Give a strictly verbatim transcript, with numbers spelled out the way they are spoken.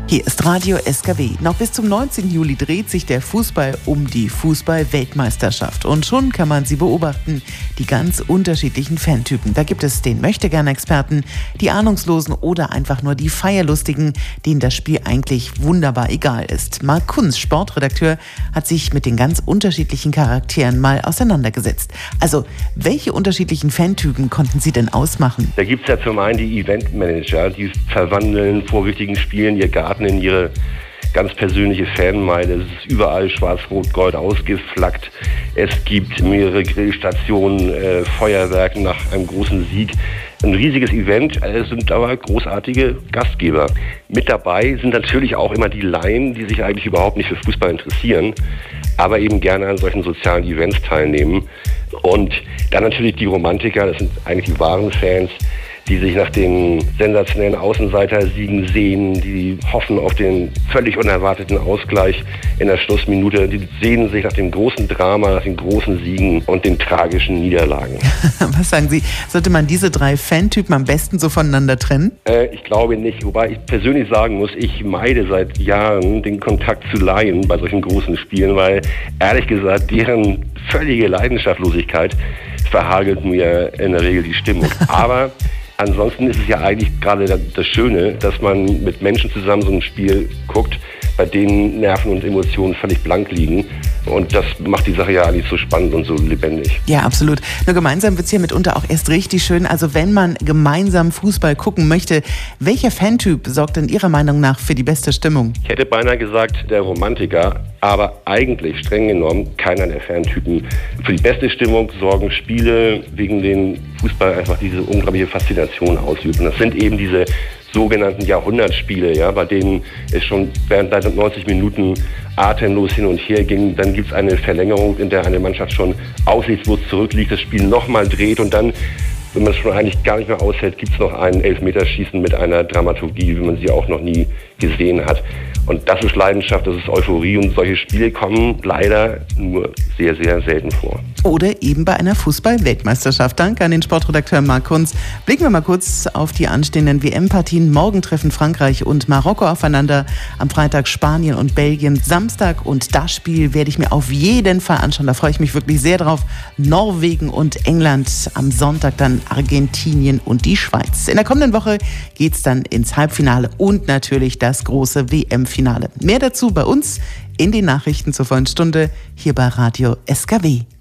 Hier ist Radio S K W. Noch bis zum neunzehnten Juli dreht sich der Fußball um die Fußball-Weltmeisterschaft. Und schon kann man sie beobachten, die ganz unterschiedlichen Fantypen. Da gibt es den Möchtegern-Experten, die Ahnungslosen oder einfach nur die Feierlustigen, denen das Spiel eigentlich wunderbar egal ist. Marc Kunz, Sportredakteur, hat sich mit den ganz unterschiedlichen Charakteren mal auseinandergesetzt. Also, welche unterschiedlichen Fantypen konnten Sie denn ausmachen? Da gibt es ja zum einen die Eventmanager, die verwandeln vor wichtigen Spielen ihr Garten in ihre ganz persönliche Fanmeile. Es ist überall schwarz-rot-gold ausgeflaggt. Es gibt mehrere Grillstationen, äh, Feuerwerke nach einem großen Sieg. Ein riesiges Event, es sind aber großartige Gastgeber. Mit dabei sind natürlich auch immer die Laien, die sich eigentlich überhaupt nicht für Fußball interessieren, aber eben gerne an solchen sozialen Events teilnehmen. Und dann natürlich die Romantiker, das sind eigentlich die wahren Fans, die sich nach den sensationellen Außenseiter-Siegen sehen, die hoffen auf den völlig unerwarteten Ausgleich in der Schlussminute, die sehnen sich nach dem großen Drama, nach den großen Siegen und den tragischen Niederlagen. Was sagen Sie, sollte man diese drei Fantypen am besten so voneinander trennen? Äh, ich glaube nicht, wobei ich persönlich sagen muss, ich meide seit Jahren den Kontakt zu Laien bei solchen großen Spielen, weil ehrlich gesagt, deren völlige Leidenschaftlosigkeit verhagelt mir in der Regel die Stimmung. Aber ansonsten ist es ja eigentlich gerade das Schöne, dass man mit Menschen zusammen so ein Spiel guckt, bei denen Nerven und Emotionen völlig blank liegen. Und das macht die Sache ja eigentlich so spannend und so lebendig. Ja, absolut. Nur gemeinsam wird es hier mitunter auch erst richtig schön. Also wenn man gemeinsam Fußball gucken möchte, welcher Fantyp sorgt denn Ihrer Meinung nach für die beste Stimmung? Ich hätte beinahe gesagt, der Romantiker, aber eigentlich streng genommen keiner der Fantypen. Für die beste Stimmung sorgen Spiele, wegen denen Fußball einfach diese unglaubliche Faszination ausübt. Und das sind eben diese sogenannten Jahrhundertspiele, ja, bei denen es schon während neunzig Minuten atemlos hin und her ging. Dann gibt es eine Verlängerung, in der eine Mannschaft schon aussichtslos zurückliegt, das Spiel nochmal dreht und dann, wenn man es schon eigentlich gar nicht mehr aushält, gibt es noch ein Elfmeterschießen mit einer Dramaturgie, wie man sie auch noch nie gesehen hat. Und das ist Leidenschaft, das ist Euphorie und solche Spiele kommen leider nur sehr, sehr selten vor. Oder eben bei einer Fußball-Weltmeisterschaft. Danke an den Sportredakteur Marc Kunz. Blicken wir mal kurz auf die anstehenden W M-Partien. Morgen treffen Frankreich und Marokko aufeinander. Am Freitag Spanien und Belgien. Samstag, und das Spiel werde ich mir auf jeden Fall anschauen. Da freue ich mich wirklich sehr drauf. Norwegen und England. Am Sonntag dann Argentinien und die Schweiz. In der kommenden Woche geht es dann ins Halbfinale und natürlich das große W M-Finale. Mehr dazu bei uns in den Nachrichten zur vollen Stunde hier bei Radio S K W.